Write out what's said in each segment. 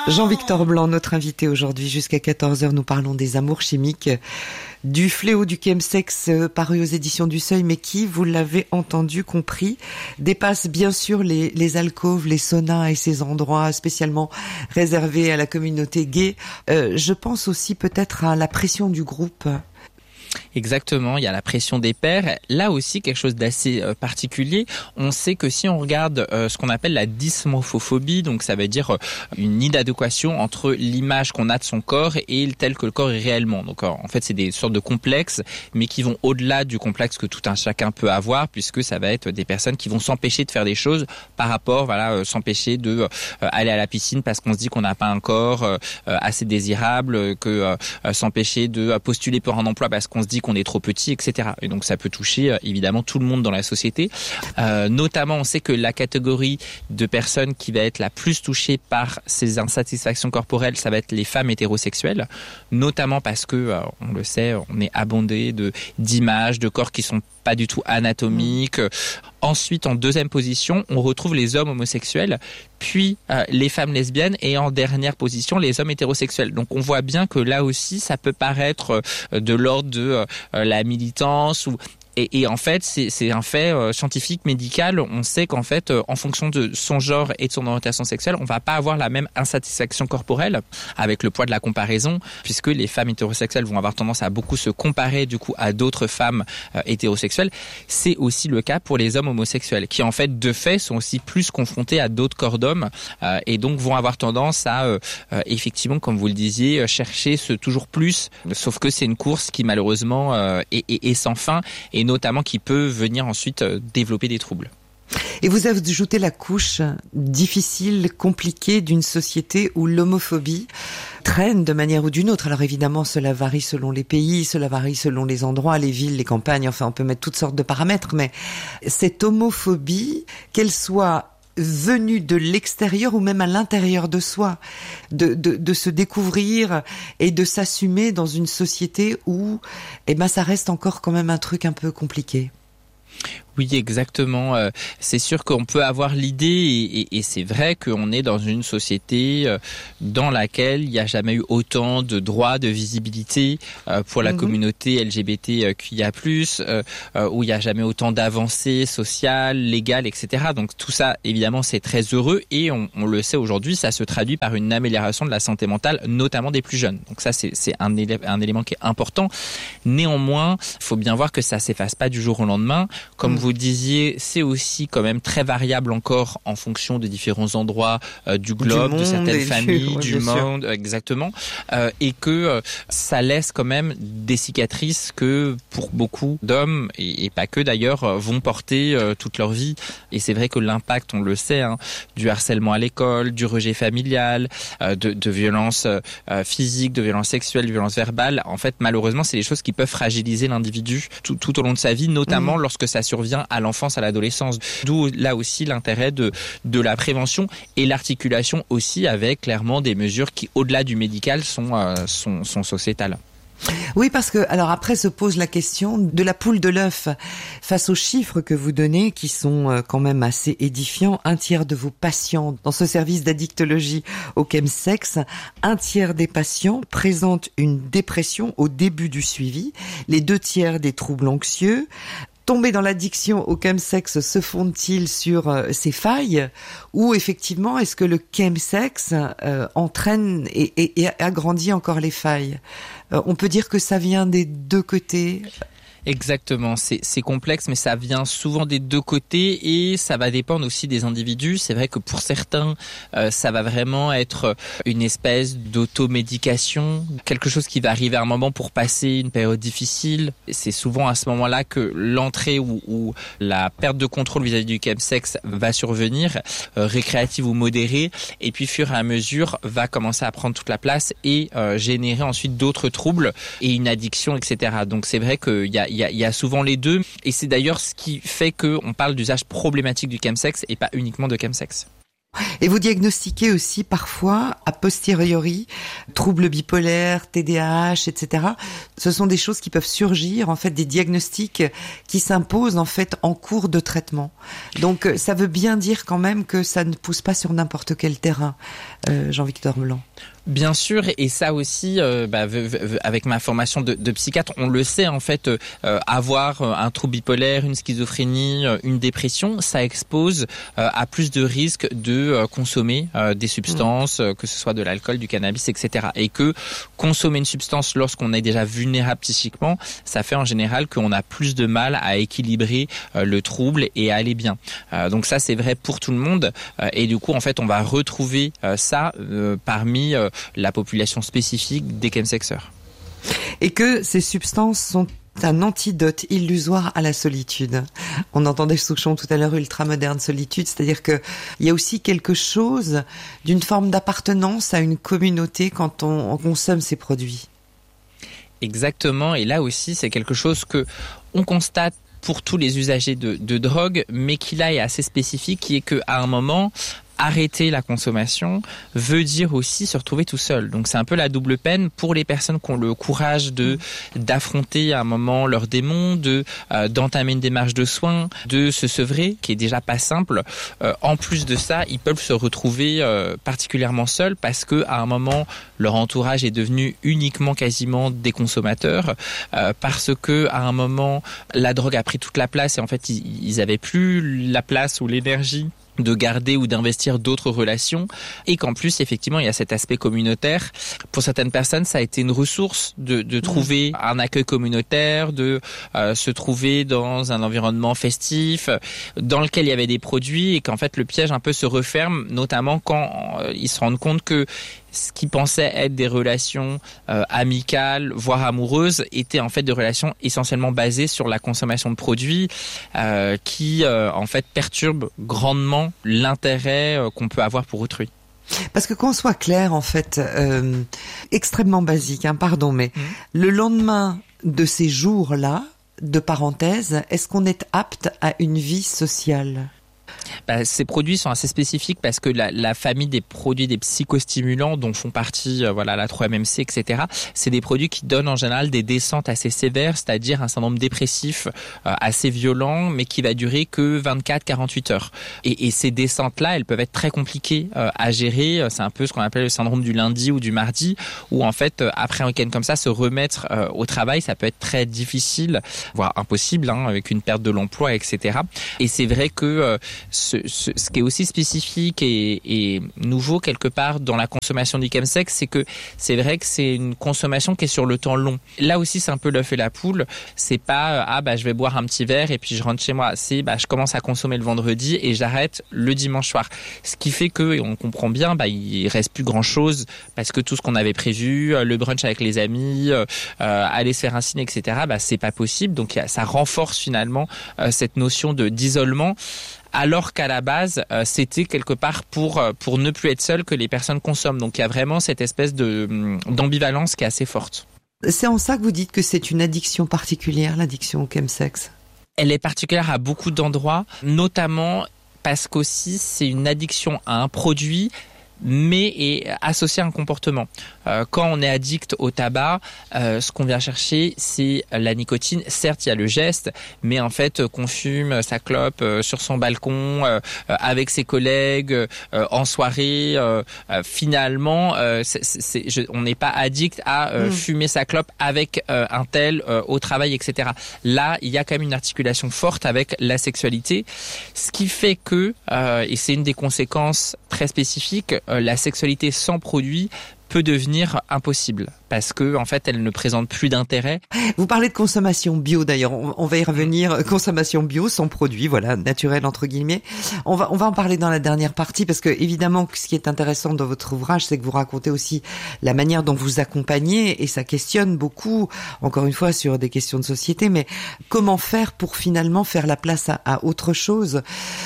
Jean-Victor Blanc, notre invité aujourd'hui, jusqu'à 14h, nous parlons des amours chimiques, du fléau du chemsex paru aux éditions du Seuil, mais qui, vous l'avez entendu, compris, dépasse bien sûr les alcôves, les saunas et ces endroits spécialement réservés à la communauté gay. Je pense aussi peut-être à la pression du groupe. Exactement, il y a la pression des pairs. Là aussi, quelque chose d'assez particulier. On sait que si on regarde ce qu'on appelle la dysmorphophobie, donc ça veut dire une inadéquation entre l'image qu'on a de son corps et tel que le corps est réellement. Donc en fait, c'est des sortes de complexes, mais qui vont au-delà du complexe que tout un chacun peut avoir, puisque ça va être des personnes qui vont s'empêcher de faire des choses par rapport, s'empêcher de aller à la piscine parce qu'on se dit qu'on n'a pas un corps assez désirable, que s'empêcher de postuler pour un emploi parce qu'on se dit qu'on est trop petit, etc. Et donc ça peut toucher évidemment tout le monde dans la société. Notamment, on sait que la catégorie de personnes qui va être la plus touchée par ces insatisfactions corporelles, ça va être les femmes hétérosexuelles, notamment parce que, on le sait, on est abondé d'images, de corps qui sont pas du tout anatomiques. Ensuite, en deuxième position, on retrouve les hommes homosexuels, puis les femmes lesbiennes et en dernière position, les hommes hétérosexuels. Donc on voit bien que là aussi, ça peut paraître de l'ordre de la militance et en fait, c'est un fait scientifique, médical. On sait qu'en fait, en fonction de son genre et de son orientation sexuelle, on va pas avoir la même insatisfaction corporelle avec le poids de la comparaison, puisque les femmes hétérosexuelles vont avoir tendance à beaucoup se comparer du coup à d'autres femmes hétérosexuelles. C'est aussi le cas pour les hommes homosexuels, qui en fait, de fait, sont aussi plus confrontés à d'autres corps d'hommes et donc vont avoir tendance à, effectivement, comme vous le disiez, chercher ce toujours plus. Sauf que c'est une course qui malheureusement est sans fin. Et notamment qui peut venir ensuite développer des troubles. Et vous ajoutez la couche difficile, compliquée d'une société où l'homophobie traîne de manière ou d'une autre. Alors évidemment, cela varie selon les pays, cela varie selon les endroits, les villes, les campagnes, enfin on peut mettre toutes sortes de paramètres, mais cette homophobie, qu'elle soit venue de l'extérieur ou même à l'intérieur de soi, de se découvrir et de s'assumer dans une société où, ça reste encore quand même un truc un peu compliqué. Oui, exactement. C'est sûr qu'on peut avoir l'idée, et c'est vrai qu'on est dans une société dans laquelle il n'y a jamais eu autant de droits, de visibilité pour la communauté LGBTQIA+, où il n'y a jamais autant d'avancées sociales, légales, etc. Donc tout ça, évidemment, c'est très heureux, et on le sait aujourd'hui, ça se traduit par une amélioration de la santé mentale, notamment des plus jeunes. Donc ça, c'est un élément qui est important. Néanmoins, il faut bien voir que ça s'efface pas du jour au lendemain. Comme vous disiez, c'est aussi quand même très variable encore en fonction de différents endroits du globe, de certaines familles, du monde, exactement, et que ça laisse quand même des cicatrices que pour beaucoup d'hommes, et pas que d'ailleurs, vont porter toute leur vie. Et c'est vrai que l'impact, on le sait, du harcèlement à l'école, du rejet familial, de violences physiques, de violences sexuelles, de violences verbales, en fait, malheureusement, c'est des choses qui peuvent fragiliser l'individu tout au long de sa vie, notamment lorsque ça survient à l'enfance, à l'adolescence. D'où là aussi l'intérêt de la prévention et l'articulation aussi avec clairement des mesures qui, au-delà du médical, sont sociétales. Oui, parce que, alors après se pose la question de la poule de l'œuf. Face aux chiffres que vous donnez, qui sont quand même assez édifiants, 1/3 de vos patients dans ce service d'addictologie au chemsex, 1/3 des patients présentent une dépression au début du suivi, les 2/3 des troubles anxieux. Tomber dans l'addiction au chemsex se fonde-t-il sur ces failles, ou effectivement est-ce que le chemsex entraîne et agrandit encore les failles? On peut dire que ça vient des deux côtés. Exactement, c'est complexe, mais ça vient souvent des deux côtés et ça va dépendre aussi des individus. C'est vrai que pour certains, ça va vraiment être une espèce d'automédication, quelque chose qui va arriver à un moment pour passer une période difficile. C'est souvent à ce moment-là que l'entrée ou la perte de contrôle vis-à-vis du chemsex va survenir, récréative ou modérée, et puis fur et à mesure va commencer à prendre toute la place et générer ensuite d'autres troubles et une addiction, etc. Donc c'est vrai qu'il y a souvent les deux, et c'est d'ailleurs ce qui fait qu'on parle d'usage problématique du chemsex et pas uniquement de chemsex. Et vous diagnostiquez aussi parfois, a posteriori, troubles bipolaires, TDAH, etc. Ce sont des choses qui peuvent surgir, en fait, des diagnostics qui s'imposent, en fait, en cours de traitement. Donc, ça veut bien dire quand même que ça ne pousse pas sur n'importe quel terrain, Jean-Victor Blanc. Bien sûr, et ça aussi, avec ma formation de psychiatre, on le sait en fait, avoir un trouble bipolaire, une schizophrénie, une dépression, ça expose à plus de risques de consommer des substances, que ce soit de l'alcool, du cannabis, etc. Et que consommer une substance lorsqu'on est déjà vulnérable psychiquement, ça fait en général qu'on a plus de mal à équilibrer le trouble et à aller bien. Donc ça, c'est vrai pour tout le monde. Et du coup, en fait, on va retrouver ça parmi la population spécifique des chemsexeurs. Et que ces substances sont un antidote illusoire à la solitude. On entendait Souchon tout à l'heure, ultramoderne solitude, c'est-à-dire que il y a aussi quelque chose d'une forme d'appartenance à une communauté quand on consomme ces produits. Exactement, et là aussi, c'est quelque chose que on constate pour tous les usagers de drogue, mais qui là est assez spécifique, qui est qu'à un moment, arrêter la consommation veut dire aussi se retrouver tout seul. Donc c'est un peu la double peine pour les personnes qui ont le courage d'affronter à un moment leurs démons, d'entamer une démarche de soins, de se sevrer, qui est déjà pas simple. En plus de ça, ils peuvent se retrouver particulièrement seuls parce que à un moment leur entourage est devenu uniquement quasiment des consommateurs, parce que à un moment la drogue a pris toute la place et en fait ils avaient plus la place ou l'énergie de garder ou d'investir d'autres relations, et qu'en plus effectivement il y a cet aspect communautaire. Pour certaines personnes, ça a été une ressource de trouver un accueil communautaire, de se trouver dans un environnement festif dans lequel il y avait des produits, et qu'en fait le piège un peu se referme, notamment quand ils se rendent compte que ce qui pensait être des relations amicales, voire amoureuses, étaient en fait des relations essentiellement basées sur la consommation de produits qui en fait perturbent grandement l'intérêt qu'on peut avoir pour autrui. Parce que qu'on soit clair, en fait, extrêmement basique, pardon, mais le lendemain de ces jours-là, de parenthèse, est-ce qu'on est apte à une vie sociale ? Ces produits sont assez spécifiques parce que la famille des produits des psychostimulants dont font partie la 3-MMC, etc., c'est des produits qui donnent en général des descentes assez sévères, c'est-à-dire un syndrome dépressif assez violent, mais qui va durer que 24-48 heures. Et ces descentes-là, elles peuvent être très compliquées à gérer. C'est un peu ce qu'on appelle le syndrome du lundi ou du mardi, où en fait, après un week-end comme ça, se remettre au travail, ça peut être très difficile, voire impossible, avec une perte de l'emploi, etc. Et c'est vrai que ce qui est aussi spécifique et nouveau quelque part dans la consommation du chemsex, c'est que c'est vrai que c'est une consommation qui est sur le temps long. Là aussi, c'est un peu l'œuf et la poule. C'est pas je vais boire un petit verre et puis je rentre chez moi. C'est je commence à consommer le vendredi et j'arrête le dimanche soir. Ce qui fait que, et on comprend bien, il reste plus grand chose parce que tout ce qu'on avait prévu, le brunch avec les amis, aller se faire un ciné, etc., c'est pas possible. Donc ça renforce finalement cette notion d'isolement. Alors qu'à la base, c'était quelque part pour ne plus être seul que les personnes consomment. Donc il y a vraiment cette espèce d'ambivalence qui est assez forte. C'est en ça que vous dites que c'est une addiction particulière, l'addiction au chemsex ? Elle est particulière à beaucoup d'endroits, notamment parce qu'aussi c'est une addiction à un produit, mais est associé à un comportement. Quand on est addict au tabac, ce qu'on vient chercher, c'est la nicotine. Certes, il y a le geste, mais en fait, qu'on fume sa clope sur son balcon, avec ses collègues, en soirée, finalement, on n'est pas addict à fumer sa clope avec un tel au travail, etc. Là, il y a quand même une articulation forte avec la sexualité, ce qui fait que, et c'est une des conséquences très spécifiques, la sexualité sans produit peut devenir impossible parce que en fait elle ne présente plus d'intérêt. Vous parlez de consommation bio d'ailleurs, on va y revenir. Consommation bio sans produit, voilà, naturel entre guillemets. On va en parler dans la dernière partie parce que évidemment ce qui est intéressant dans votre ouvrage, c'est que vous racontez aussi la manière dont vous accompagnez et ça questionne beaucoup, encore une fois sur des questions de société, mais comment faire pour finalement faire la place à autre chose.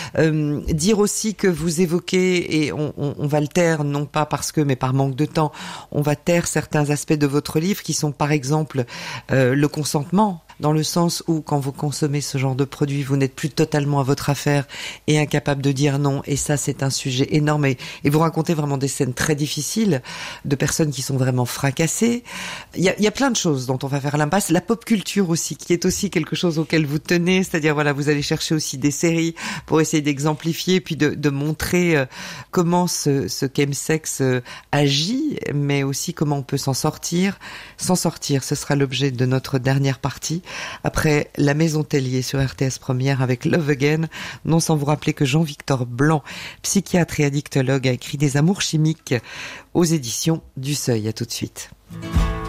Dire aussi que vous évoquez, et on va le taire non pas parce que mais par manque de temps, on va taire certains aspects de votre livre qui sont par exemple le consentement. dans le sens où quand vous consommez ce genre de produit, vous n'êtes plus totalement à votre affaire et incapable de dire non. Et ça, c'est un sujet énorme. Et vous racontez vraiment des scènes très difficiles de personnes qui sont vraiment fracassées. Il y a plein de choses dont on va faire l'impasse. La pop culture aussi, qui est aussi quelque chose auquel vous tenez. C'est-à-dire, voilà, vous allez chercher aussi des séries pour essayer d'exemplifier, puis de montrer comment ce chemsex agit, mais aussi comment on peut s'en sortir. S'en sortir, ce sera l'objet de notre dernière partie. Après La Maison Tellier sur RTS Première avec Love Again, non sans vous rappeler que Jean-Victor Blanc, psychiatre et addictologue, a écrit Des amours chimiques aux éditions du Seuil. À tout de suite.